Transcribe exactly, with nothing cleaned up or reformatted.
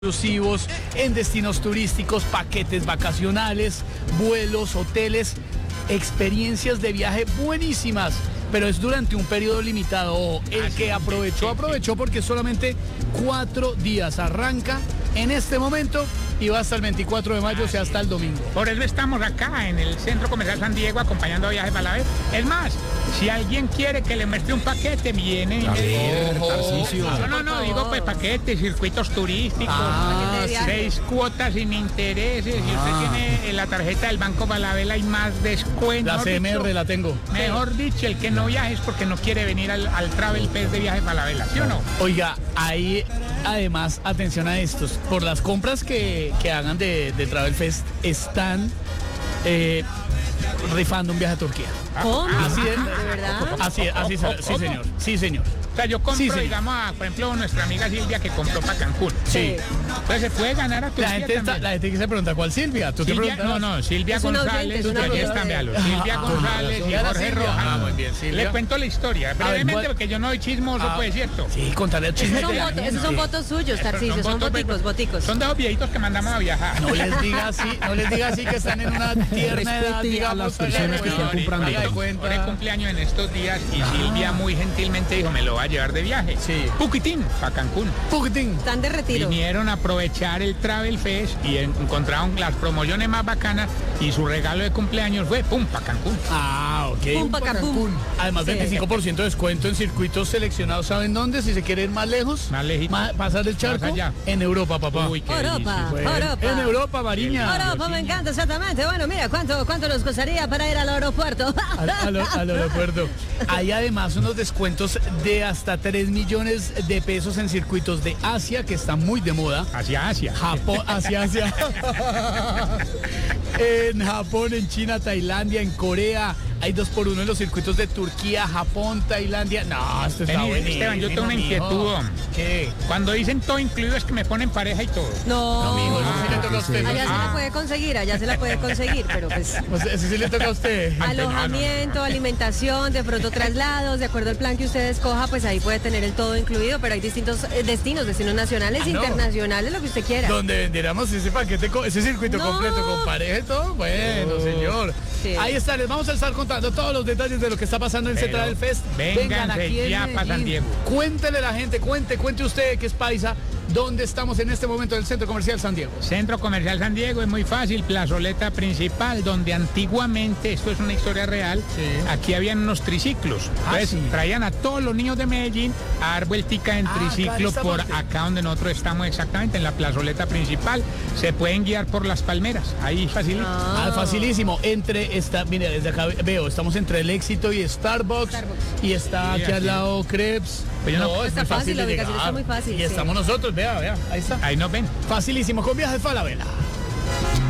exclusivos en destinos turísticos, paquetes vacacionales, vuelos, hoteles, experiencias de viaje buenísimas, pero es durante un periodo limitado. El Ah, sí, que aprovechó, sí, sí. aprovechó porque solamente cuatro días. Arranca en este momento y va hasta el veinticuatro de mayo, o sea, hasta el domingo. Por eso estamos acá en el Centro Comercial San Diego acompañando a Viajes Balaver. Es más, si alguien quiere que le muestre un paquete, viene y me dice. No, no, no, digo pues paquetes, circuitos turísticos, Ah, sí. seis cuotas sin intereses. Si usted tiene eh, la tarjeta del Banco Balaver, hay más descuento. La Mejor C M R dicho, la tengo. Mejor dicho, el que no viaje es porque no quiere venir al, al Travel Fest de Viajes Balaver, ¿sí o no? Oiga, ahí además, atención a estos, por las compras que, que hagan de, de Travel Fest, están eh, rifando un viaje a Turquía. ¿Cómo? Así es. ¿De verdad? Así es, así es, sí ¿Cómo? señor, sí señor. O sea, yo compro, Sí, señor. digamos, a, por ejemplo, nuestra amiga Silvia que compró para Cancún. Sí. Entonces se puede ganar a Turquía La gente, está, también. la gente que se pregunta, ¿cuál Silvia? ¿Tú te Silvia, no, preguntabas? no, Silvia Es una González, oyente, es una ahí oyente. están, véalo. Ah, Silvia ah, González y Silvia Jorge Silvia. Rojas. Ah, muy bien, Silvia. Le cuento la historia, brevemente, ¿cuál? porque yo no soy chismoso, Ah, pues, es cierto. Sí, contarle el chisme. Esos son, de la fotos, gente. esos son fotos suyos, Esos Tarcisio, son fotos, boticos, pues, boticos. Son de los viejitos que mandamos a viajar. No les diga así, no les diga así que están en una tierna edad, Respete a digamos, las personas que están Ahora- comprando. haga de ahora- cuenta. ahora es cumpleaños en estos días y Silvia muy gentilmente dijo, me lo va a llevar de viaje. Sí. Puquitín, para Cancún. Puquitín. Están de retiro. Vinieron a aprovechar el Travel Fest y en- encontraron las promociones más bacanas y su regalo de cumpleaños fue pum, pa' Cancún. Ah, ok. Pum, pa' Cancún. Además, Sí. veinticinco por ciento de descuento en circuitos seleccionados. ¿Saben dónde? Si se quiere ir más lejos, Más lejito. ma- pasar el charco, Más allá. en Europa, papá. Uy, qué Europa. delicia. Bueno, Europa. En Europa, Mariña. Europa, me encanta, exactamente. Bueno, mira, ¿cuánto, cuánto nos costaría para ir al aeropuerto? Al, al- al aeropuerto. Hay además unos descuentos de hasta tres millones de pesos en circuitos de Asia, que está muy de moda. Hacia Asia. Japón, hacia Asia. En Japón, en China, Tailandia, en Corea. Hay dos por uno en los circuitos de Turquía, Japón, Tailandia. No, esto está Vení, buenísimo. Esteban, yo tengo una mijo. inquietud. ¿Qué? Cuando dicen todo incluido es que me ponen pareja y todo. No, No, mijo, eso sí le toca a usted. allá se Ah. la puede conseguir, allá se la puede conseguir, pero pues Pues eso sí le toca a usted. alojamiento, alimentación, de pronto traslados, de acuerdo al plan que usted escoja, pues ahí puede tener el todo incluido, pero hay distintos eh, destinos, destinos nacionales, Ah, no. internacionales, lo que usted quiera. Donde vendiéramos ese paquete, co- ese circuito No. completo con pareja y todo. Bueno, señor. Sí. Ahí está, les vamos a estar contando todos los detalles de lo que está pasando en Pero Central Fest. vénganse ya pa' San Diego. Cuéntele a la gente, cuente, cuente usted que es paisa, dónde estamos en este momento del Centro Comercial San Diego. Centro Comercial San Diego es muy fácil, plazoleta principal, donde antiguamente, esto es una historia real, Sí. aquí habían unos triciclos. Ah, Entonces sí. traían a todos los niños de Medellín a dar vueltica en Ah, acá en triciclo esta por parte. acá donde nosotros estamos exactamente, en la plazoleta principal. Se pueden guiar por las palmeras, ahí facilito. Ah, facilísimo. Entre esta, mire, desde acá veo, estamos entre el Éxito y Starbucks. Starbucks. Y está Sí, aquí al aquí. lado Krebs. Pues yo no- es Está muy fácil, la de ubicación llegar. está muy fácil, Y sí. estamos nosotros, vea, vea, ahí está. Ahí nos ven. Facilísimo, con Viajes Falabella.